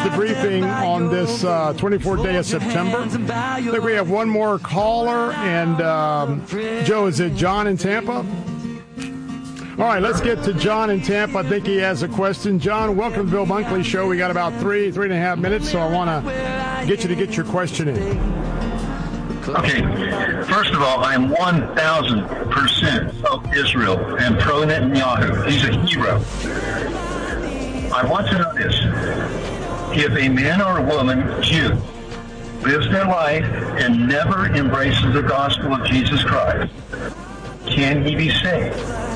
the briefing on this 24th day of September. I think we have one more caller, and Joe, is it John in Tampa? All right, let's get to John in Tampa. I think he has a question. John, welcome to the Bill Bunkley Show. We got about three and a half minutes, so I want to get you to get your question in. Okay, first of all, I am 1,000% of Israel and pro Netanyahu. He's a hero. I want to know this. If a man or a woman, Jew, lives their life and never embraces the gospel of Jesus Christ, can he be saved?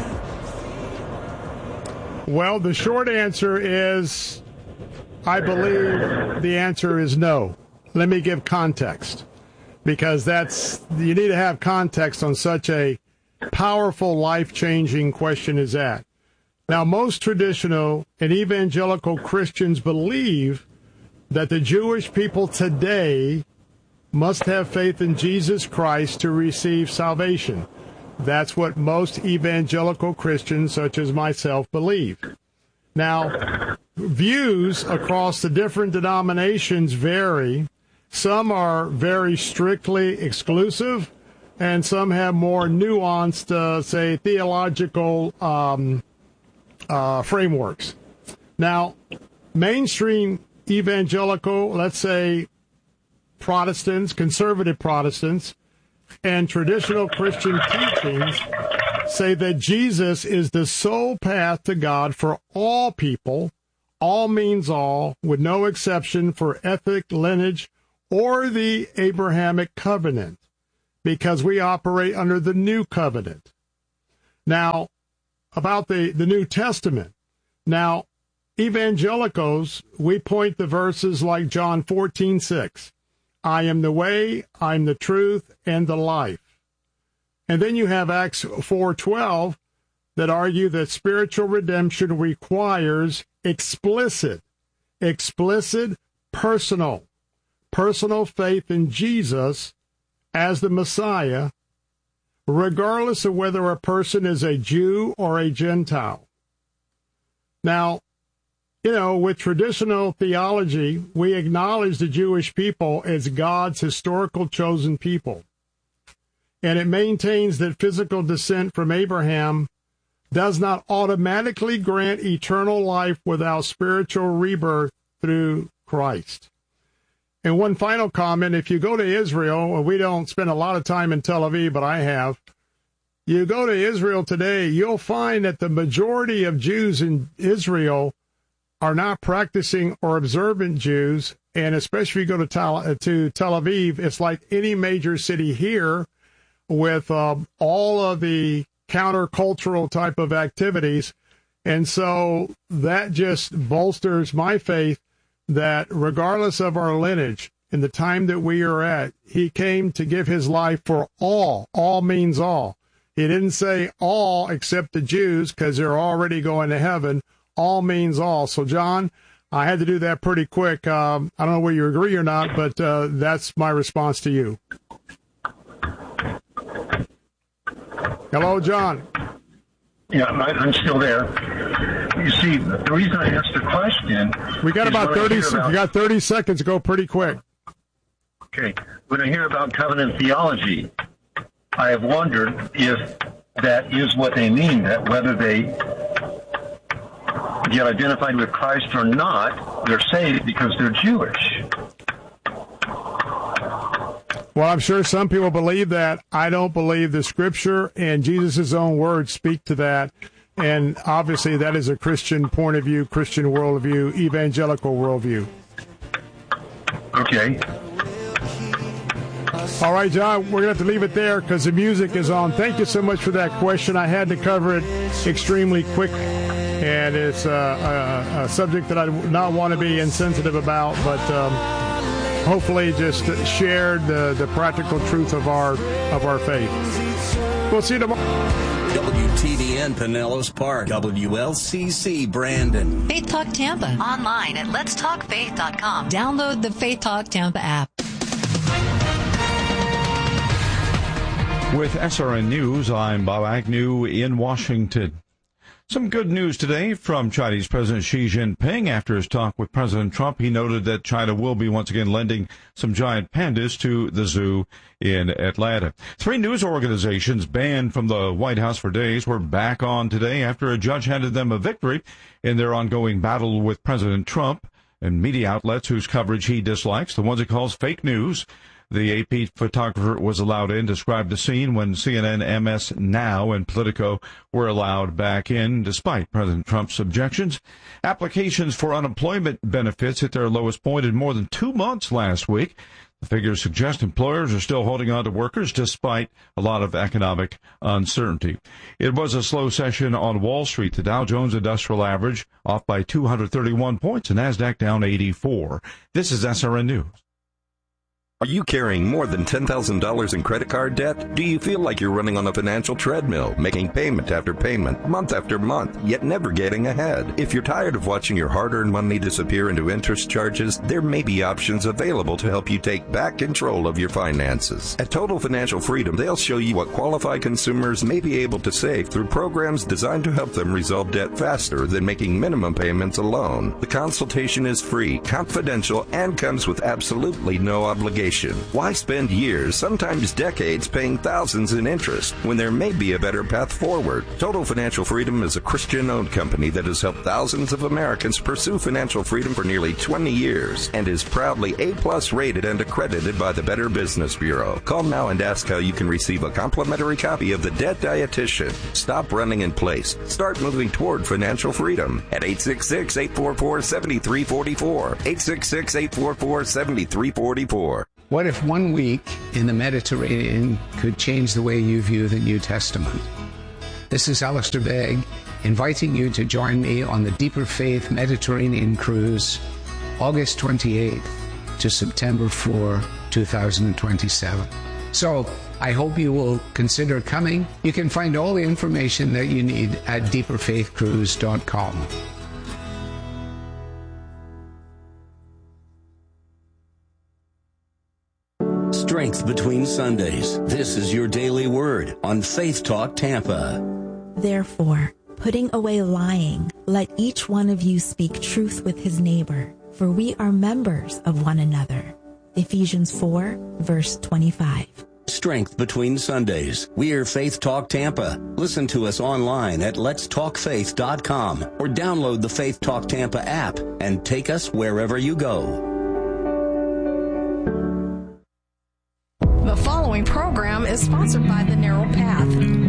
Well, the short answer is, I believe the answer is no. Let me give context, because you need to have context on such a powerful, life-changing question as that. Now, most traditional and evangelical Christians believe that the Jewish people today must have faith in Jesus Christ to receive salvation. That's what most evangelical Christians, such as myself, believe. Now, views across the different denominations vary. Some are very strictly exclusive, and some have more nuanced, say, theological frameworks. Now, mainstream evangelical, let's say Protestants, conservative Protestants, and traditional Christian teachings say that Jesus is the sole path to God for all people. All means all, with no exception for ethnic lineage or the Abrahamic covenant, because we operate under the new covenant. Now, about the New Testament. Now, evangelicals, we point to verses like John 14:6. I am the way, I'm the truth, and the life. And then you have Acts 4:12 that argue that spiritual redemption requires explicit, personal faith in Jesus as the Messiah, regardless of whether a person is a Jew or a Gentile. Now, with traditional theology, we acknowledge the Jewish people as God's historical chosen people. And it maintains that physical descent from Abraham does not automatically grant eternal life without spiritual rebirth through Christ. And one final comment, if you go to Israel, and we don't spend a lot of time in Tel Aviv, but I have, you go to Israel today, you'll find that the majority of Jews in Israel are not practicing or observant Jews, and especially if you go to Tel Aviv, it's like any major city here with all of the countercultural type of activities. And so that just bolsters my faith that regardless of our lineage, in the time that we are at, he came to give his life for all. All means all. He didn't say all except the Jews because they're already going to heaven. All means all. So, John, I had to do that pretty quick. I don't know whether you agree or not, but that's my response to you. Hello, John. Yeah, I'm still there. You see, the reason I asked the question... We got about 30 seconds. You got 30 seconds. Go pretty quick. Okay. When I hear about covenant theology, I have wondered if that is what they mean, that whether they get identified with Christ or not, they're saved because they're Jewish. Well, I'm sure some people believe that. I don't believe the Scripture and Jesus' own words speak to that. And obviously that is a Christian point of view, Christian worldview, evangelical worldview. Okay. All right, John, we're going to have to leave it there because the music is on. Thank you so much for that question. I had to cover it extremely quick, and it's a subject that I do not want to be insensitive about, but hopefully just shared the practical truth of our faith. We'll see you tomorrow. WTDN Pinellas Park, WLCC Brandon. Faith Talk Tampa. Online at letstalkfaith.com. Download the Faith Talk Tampa app. With SRN News, I'm Bob Agnew in Washington. Some good news today from Chinese President Xi Jinping. After his talk with President Trump, he noted that China will be once again lending some giant pandas to the zoo in Atlanta. 3 news organizations banned from the White House for days were back on today after a judge handed them a victory in their ongoing battle with President Trump and media outlets whose coverage he dislikes, the ones he calls fake news. The AP photographer was allowed in to describe the scene when CNN, MS Now, and Politico were allowed back in, despite President Trump's objections. Applications for unemployment benefits hit their lowest point in more than 2 months last week. The figures suggest employers are still holding on to workers despite a lot of economic uncertainty. It was a slow session on Wall Street. The Dow Jones Industrial Average off by 231 points and NASDAQ down 84. This is SRN News. Are you carrying more than $10,000 in credit card debt? Do you feel like you're running on a financial treadmill, making payment after payment, month after month, yet never getting ahead? If you're tired of watching your hard-earned money disappear into interest charges, there may be options available to help you take back control of your finances. At Total Financial Freedom, they'll show you what qualified consumers may be able to save through programs designed to help them resolve debt faster than making minimum payments alone. The consultation is free, confidential, and comes with absolutely no obligation. Why spend years, sometimes decades, paying thousands in interest when there may be a better path forward? Total Financial Freedom is a Christian-owned company that has helped thousands of Americans pursue financial freedom for nearly 20 years and is proudly A+ rated and accredited by the Better Business Bureau. Call now and ask how you can receive a complimentary copy of The Debt Dietitian. Stop running in place. Start moving toward financial freedom at 866-844-7344. 866-844-7344. What if 1 week in the Mediterranean could change the way you view the New Testament? This is Alistair Begg, inviting you to join me on the Deeper Faith Mediterranean Cruise, August 28th to September 4, 2027. So, I hope you will consider coming. You can find all the information that you need at deeperfaithcruise.com. Strength Between Sundays. This is your daily word on Faith Talk Tampa. Therefore, putting away lying, let each one of you speak truth with his neighbor, for we are members of one another. Ephesians 4, verse 25. Strength Between Sundays. We're Faith Talk Tampa. Listen to us online at letstalkfaith.com or download the Faith Talk Tampa app and take us wherever you go. The following program is sponsored by The Narrow Path.